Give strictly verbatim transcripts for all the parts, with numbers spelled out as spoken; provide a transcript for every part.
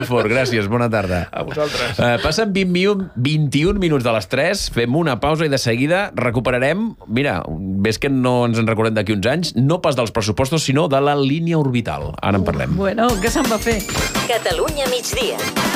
Fort, gràcies, bona tarda. A vosaltres. Uh, passen vint-i-un minuts de les tres, fem una pausa i de seguida recuperarem, mira, ves que no ens en recordem d'aquí uns anys, no pas dels pressupostos, sinó de la línia orbital. Ara en parlem. Bueno, què se'n va fer? Catalunya migdia.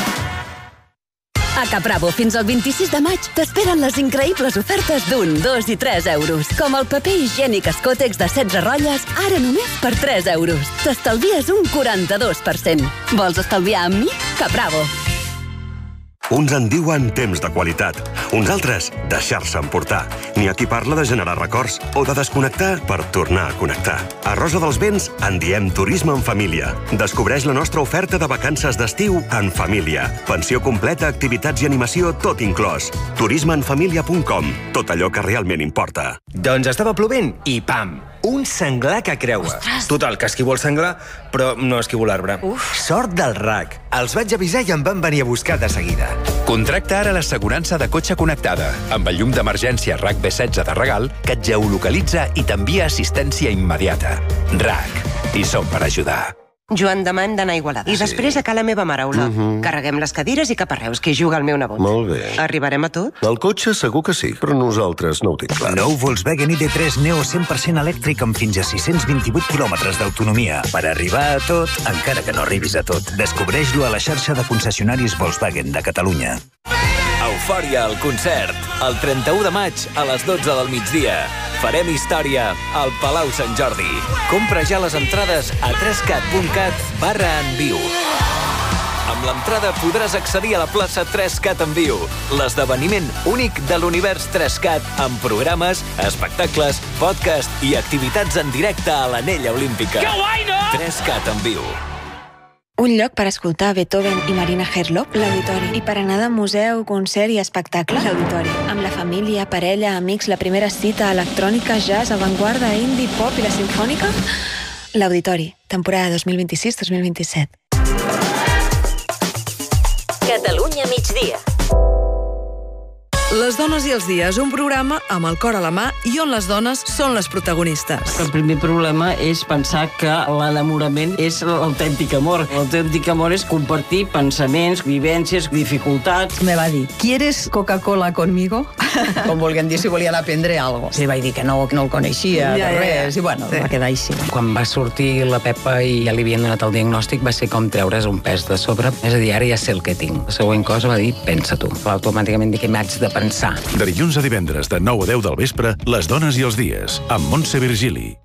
A Capravo, fins al vint-i-sis de maig, t'esperen les increïbles ofertes d'un, dos i tres euros. Com el paper higiènic Escotex de setze ratlles, ara només per tres euros. T'estalvies un quaranta-dos per cent. Vols estalviar amb mi? Capravo. Uns en diuen temps de qualitat, uns altres deixar-se emportar. N'hi ha qui parla de generar records o de desconnectar per tornar a connectar. A Rosa dels Vents en diem turisme en família. Descobreix la nostra oferta de vacances d'estiu en família. Pensió completa, activitats i animació, tot inclòs. turisme en família punt com. Tot allò que realment importa. Doncs estava plovent i pam! Un senglar que creua. Ostres. Total, que esquivo el senglar, però no esquivo l'arbre. Sort del R A C. Els vaig avisar i em van venir a buscar de seguida. Contracta ara l'assegurança de cotxe connectada, amb el llum d'emergència R A C B setze de regal, que et geolocalitza i t'envia assistència immediata. R A C. I som per ajudar. Joan, demà hem d'anar a Igualada. I Sí. després a Cala meva mare, Olà. Mhm. Carreguem les cadires i cap a Reus, que hi juga el meu nebot. Molt bé. Arribarem a tot? El cotxe segur que sí, però nosaltres no ho tinc clar. Nou Volkswagen I D tres Neo cent per cent elèctric amb fins a sis-cents vint-i-vuit quilòmetres d'autonomia. Per arribar a tot, encara que no arribis a tot. Descobreix-lo a la xarxa de concessionaris Volkswagen de Catalunya. Eufòria al concert. El trenta-u de maig a les dotze del migdia. Farem història al Palau Sant Jordi. Compra ja les entrades a trescat punt cat barra en viu. Amb l'entrada podràs accedir a la plaça trescat en viu, l'esdeveniment únic de l'univers trescat amb programes, espectacles, podcast i activitats en directe a l'Anella Olímpica. Que guai, no? trescat en viu. Un lloc per escoltar Beethoven i Marina Herlop, l'Auditori. I per anar de museu, concert i espectacle, l'Auditori. Amb la família, parella, amics, la primera cita, electrònica, jazz, avantguarda, indie, pop i la sinfònica, l'Auditori. Temporada dos mil vint-i-sis dos mil vint-i-set. Catalunya migdia. Les dones i els dies, un programa amb el cor a la mà i on les dones són les protagonistes. El primer problema és pensar que l'enamorament és l'autèntic amor. L'autèntic amor és compartir pensaments, vivències, dificultats. Me va dir, ¿quieres Coca-Cola conmigo? Com volguem dir, si volien aprendre alguna cosa. Sí, vaig dir que no, que no el coneixia, ja, de res, ja, ja. I bueno, sí. Va quedar així. Quan va sortir la Pepa i ja li havien donat el diagnòstic, va ser com treure's un pes de sobre. És a dir, ara ja sé el que tinc. La següent cosa va dir, pensa tu. Va automàticament dir que m'haig de pensar. De dilluns a divendres, de nou a deu del vespre, Les dones i els dies, amb Montse Virgili.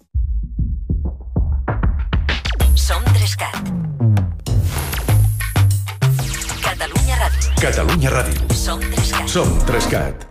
Som trescat. Catalunya Ràdio. Catalunya Ràdio. Som trescat. Som trescat.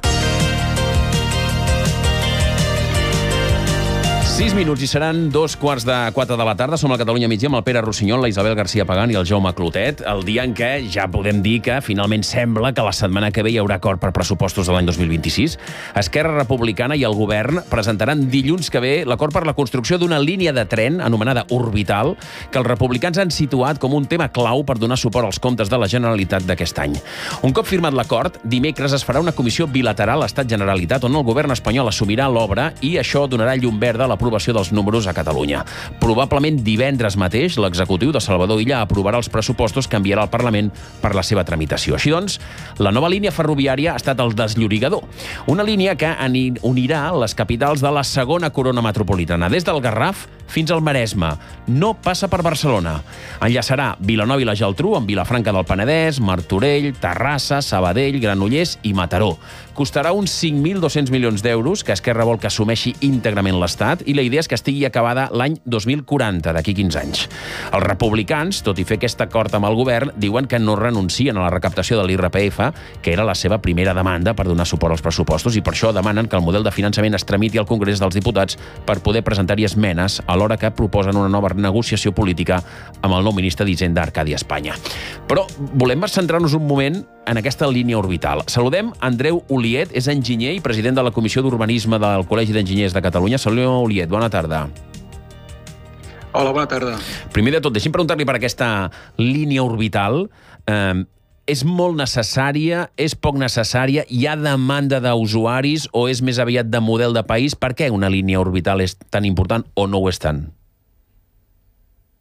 sis minuts i seran dos quarts de quatre de la tarda. Som a Catalunya migdia amb el Pere Rossinyol, la Isabel García Pagán i el Jaume Clotet. El dia en què ja podem dir que finalment sembla que la setmana que ve hi haurà acord per pressupostos de l'any dos mil vint-i-sis. Esquerra Republicana i el govern presentaran dilluns que ve l'acord per la construcció d'una línia de tren anomenada Orbital, que els republicans han situat com un tema clau per donar suport als comptes de la Generalitat d'aquest any. Un cop firmat l'acord, dimecres es farà una comissió bilateral Estat-Generalitat on el govern espanyol assumirà l'obra i això donarà llum verda a la l'aprovació dels números a Catalunya. Probablement divendres mateix l'executiu de Salvador Illa aprovarà els pressupostos que enviarà al Parlament per la seva tramitació. Així doncs, la nova línia ferroviària ha estat el desllorigador. Una línia que unirà les capitals de la segona corona metropolitana, des del Garraf fins al Maresme. No passa per Barcelona. Enllaçarà Vilanova i la Geltrú amb Vilafranca del Penedès, Martorell, Terrassa, Sabadell, Granollers i Mataró. Costarà uns cinc mil dos-cents milions d'euros, que Esquerra vol que assumeixi íntegrament l'Estat, i la idea és que estigui acabada l'any dos mil quaranta, d'aquí quinze anys. Els republicans, tot i fer aquest acord amb el govern, diuen que no renuncien a la recaptació de l'I R P F, que era la seva primera demanda per donar suport als pressupostos, i per això demanen que el model de finançament es tramiti al Congrés dels Diputats per poder presentar-hi esmenes, alhora que proposen una nova negociació política amb el nou ministre d'Hisenda, Arcadi Espanya. Però volem centrar-nos un moment en aquesta línia orbital. Saludem Andreu Oliet, és enginyer i president de la Comissió d'Urbanisme del Col·legi d'Enginyers de Catalunya. Senyor Oliet, bona tarda. Hola, bona tarda. Primer de tot, deixi'm preguntar-li per aquesta línia orbital. Eh, és molt necessària, és poc necessària, hi ha demanda d'usuaris o és més aviat de model de país? Per què una línia orbital és tan important o no ho és tant?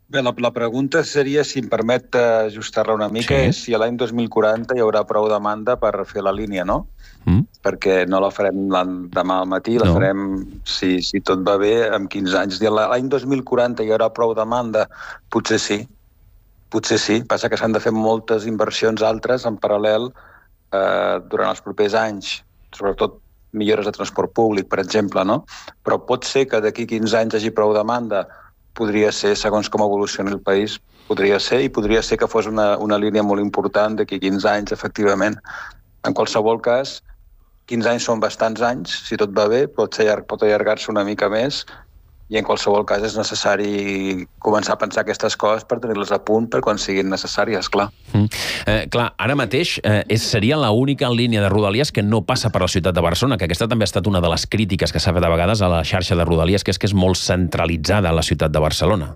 Bé, la, la pregunta seria, si em permet ajustar-la una mica, sí. és si a l'any dos mil quaranta hi haurà prou demanda per fer la línia, no? Mm. Perquè no la farem demà al matí, la no. farem, si, si tot va bé, amb quinze anys. L'any dos mil quaranta hi haurà prou demanda? Potser sí. Potser sí. Passa que s'han de fer moltes inversions altres en paral·lel eh, durant els propers anys, sobretot millores de transport públic, per exemple, no? Però pot ser que d'aquí quinze anys hi hagi prou demanda. Podria ser, segons com evolucioni el país, podria ser, i podria ser que fos una, una línia molt important d'aquí quinze anys, efectivament. En qualsevol cas, quinze anys són bastants anys, si tot va bé, pot, ser, pot allargar-se una mica més, i en qualsevol cas és necessari començar a pensar aquestes coses per tenir-les a punt per quan siguin necessàries, clar. Mm. Eh, clar, ara mateix eh, és, seria l'única línia de Rodalies que no passa per la ciutat de Barcelona, que aquesta també ha estat una de les crítiques que s'ha fet a vegades a la xarxa de Rodalies, que és que és molt centralitzada a la ciutat de Barcelona.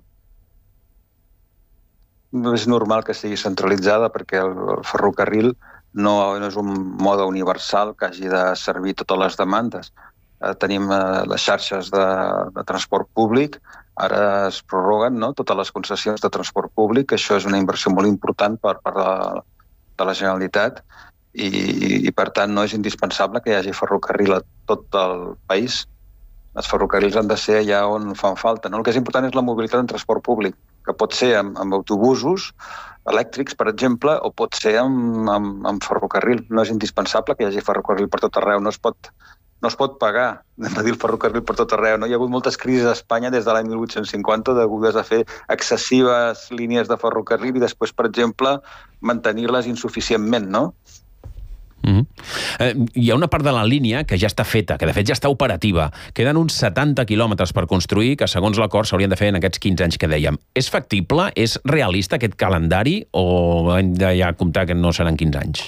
És normal que sigui centralitzada perquè el, el ferrocarril no, no és un mode universal que hagi de servir totes les demandes. Tenim les xarxes de, de transport públic, ara es prorroguen, no?, totes les concessions de transport públic, això és una inversió molt important per part de, de la Generalitat i, i per tant no és indispensable que hi hagi ferrocarril a tot el país. Els ferrocarrils han de ser allà on fan falta, no? El que és important és la mobilitat en transport públic, que pot ser amb, amb autobusos elèctrics, per exemple, o pot ser amb, amb, amb ferrocarril. No és indispensable que hi hagi ferrocarril per tot arreu, no es pot no es pot pagar, hem de dir, el ferrocarril per tot arreu. No? Hi ha hagut moltes crisis a Espanya des de l'any mil vuit-cents cinquanta degudes a fer excessives línies de ferrocarril i després, per exemple, mantenir-les insuficientment, no? Mm-hmm. eh, hi ha una part de la línia que ja està feta, que de fet ja està operativa. Queden uns setanta quilòmetres per construir, que segons l'acord s'haurien de fer en aquests quinze anys que dèiem. És factible? És realista aquest calendari? O hem de ja comptar que no seran quinze anys?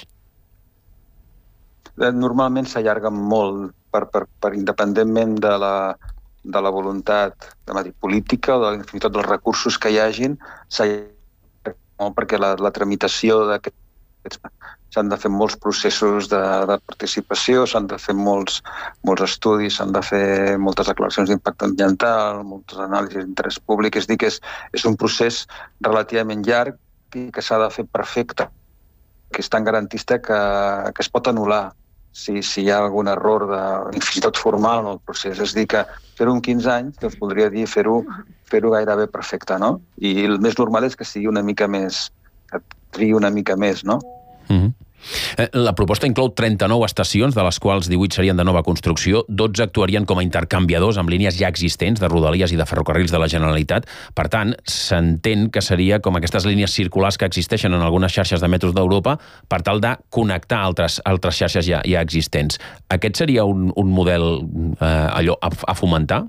Normalment s'allarguen molt, per, per, per independentment de la, de la voluntat de dir, política, o fins i tot dels recursos que hi hagin, s'allarguen molt perquè la, la tramitació d'aquests... S'han de fer molts processos de, de participació, s'han de fer molts, molts estudis, s'han de fer moltes declaracions d'impacte ambiental, moltes anàlisis d'interès públic. És a dir, que és, és un procés relativament llarg i que s'ha de fer perfecte, que és tan garantista que, que es pot anul·lar si, si hi ha algun error de, fins i tot formal en el procés. És a dir, que fer-ho en quinze anys, doncs voldria dir fer-ho fer-ho gairebé perfecte, no? I el més normal és que sigui una mica més, que triï una mica més, no? Mm-hmm. La proposta inclou trenta-nou estacions, de les quals divuit serien de nova construcció, dotze actuarien com a intercanviadors amb línies ja existents de Rodalies i de ferrocarrils de la Generalitat. Per tant, s'entén que seria com aquestes línies circulars que existeixen en algunes xarxes de metros d'Europa per tal de connectar altres, altres xarxes ja, ja existents. Aquest seria un, un model eh, allò a, a fomentar?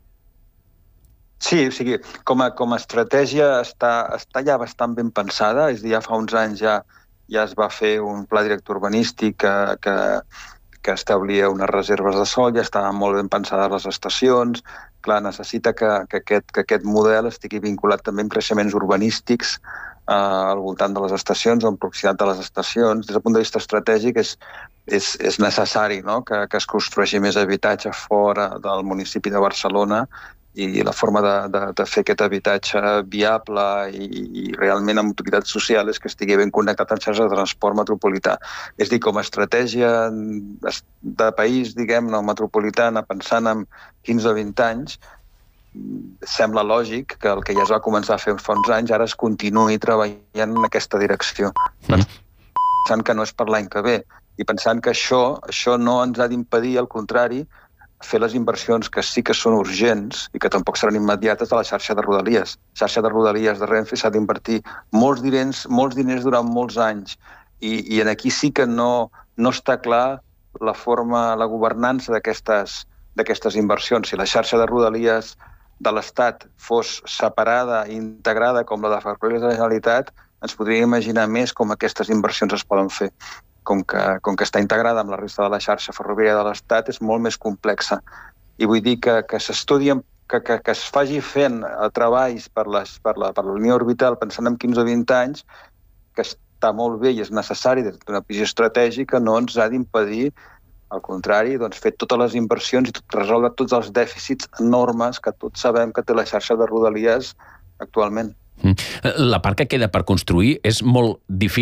Sí, o sigui, com a, com a estratègia està, està ja bastant ben pensada, és a dir, ja fa uns anys ja ja es va fer un pla director urbanístic que, que, que establia unes reserves de sòl, ja estaven molt ben pensades les estacions. Clar, necessita que, que, aquest, que aquest model estigui vinculat també amb creixements urbanístics eh, al voltant de les estacions o en proximitat de les estacions. Des del punt de vista estratègic és, és, és necessari, no?, que, que es construeixi més habitatge fora del municipi de Barcelona, i la forma de, de, de fer aquest habitatge viable i, i realment amb utilitat social és que estigui ben connectat amb xarxes de transport metropolità. És a dir, com a estratègia de país, diguem-ne, metropolitana, pensant en quinze o vint anys, sembla lògic que el que ja es va començar a fer fa uns anys ara es continuï treballant en aquesta direcció. Mm. Pensant que no és per l'any que ve i pensant que això, això no ens ha d'impedir, al contrari, fer les inversions que sí que són urgents i que tampoc seran immediates a la xarxa de Rodalies. La xarxa de Rodalies de Renfe s'ha d'invertir molts diners, molts diners durant molts anys i, i en aquí sí que no, no està clar la forma, la governança d'aquestes d'aquestes inversions. Si la xarxa de Rodalies de l'Estat fos separada i integrada com la de Ferrocarrils de la Generalitat, ens podríem imaginar més com aquestes inversions es poden fer. Com que, com que està integrada amb la resta de la xarxa ferroviària de l'Estat, és molt més complexa. I vull dir que, que s'estudien, que, que, que es faci fent treballs per, les, per, la, per la línia orbital pensant en quinze o vint anys, que està molt bé i és necessari des d'una visió estratègica, no ens ha d'impedir, al contrari, doncs, fer totes les inversions i tot, resoldre tots els dèficits enormes que tots sabem que té la xarxa de Rodalies actualment. La part que queda per construir és molt difícil